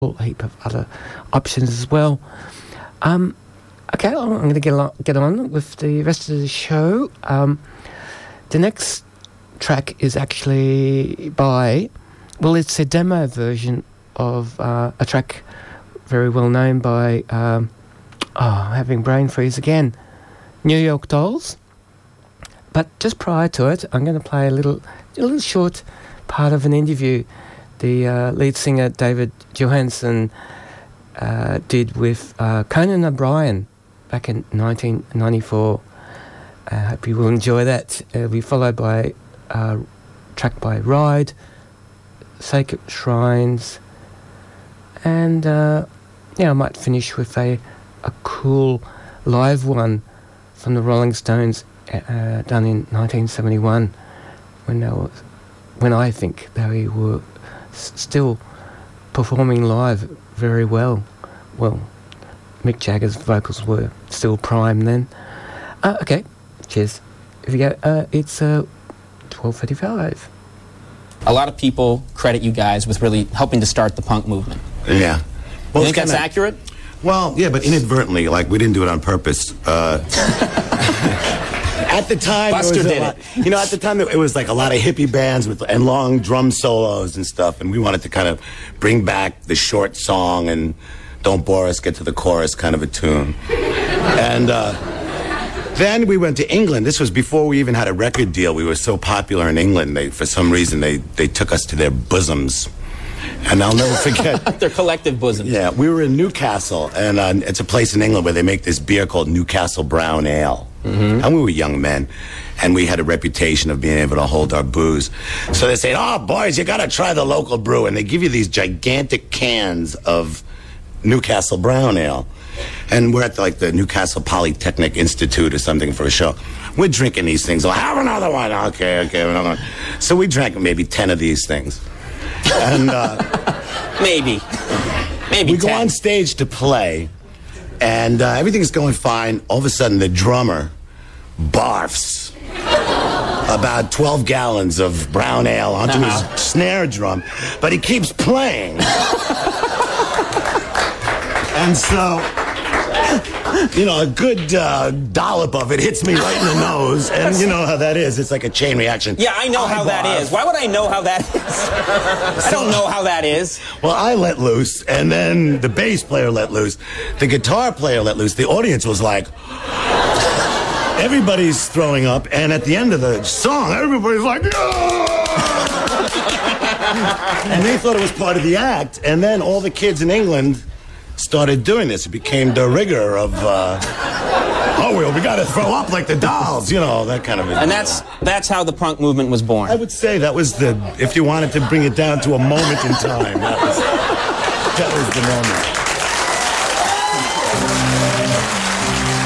whole heap of other options as well. Okay, I'm going to get on with the rest of the show. The next track is actually by, well, it's a demo version of a track very well known by, having brain freeze again, New York Dolls. But just prior to it, I'm going to play a little short part of an interview the lead singer David Johansen did with Conan O'Brien back in 1994. I hope you will enjoy that. It'll be followed by a track by Ride, Sacred Shrines, and I might finish with a cool live one from the Rolling Stones done in 1971 when I think they were still performing live very well. Well, Mick Jagger's vocals were still prime then. Okay, cheers. If you go, it's 12:35. A lot of people credit you guys with really helping to start the punk movement. Yeah. Well, you think that's accurate? Well, yeah, but inadvertently. Like, we didn't do it on purpose. At the time, Buster did it. At the time, it was like a lot of hippie bands and long drum solos and stuff, and we wanted to kind of bring back the short song and don't bore us, get to the chorus kind of a tune. And then we went to England. This was before we even had a record deal. We were so popular in England. For some reason, they took us to their bosoms. And I'll never forget. Their collective bosoms. Yeah, we were in Newcastle, and it's a place in England where they make this beer called Newcastle Brown Ale. Mm-hmm. And we were young men, and we had a reputation of being able to hold our booze. So they said, "Oh, boys, you got to try the local brew." And they give you these gigantic cans of Newcastle Brown Ale. And we're at the Newcastle Polytechnic Institute or something for a show. We're drinking these things. I'll have another one. Okay. So we drank maybe 10 of these things. And maybe we 10. go on stage to play, and everything's going fine. All of a sudden, the drummer barfs about 12 gallons of brown ale onto his snare drum, but he keeps playing. And so, a good dollop of it hits me right in the nose, and you know how that is. It's like a chain reaction. Yeah, I know how that is. Why would I know how that is? I don't know how that is. Well, I let loose, and then the bass player let loose. The guitar player let loose. The audience was like, everybody's throwing up, and at the end of the song, everybody's like, and they thought it was part of the act, and then all the kids in England started doing this. It became de rigueur of, we got to throw up like the dolls, that kind of a And that's how the punk movement was born. I would say that was if you wanted to bring it down to a moment in time, that was the moment.